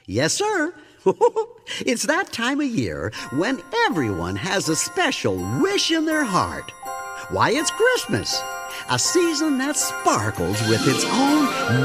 Yes, sir. It's that time of year when everyone has a special wish in their heart. Why, it's Christmas, a season that sparkles with its own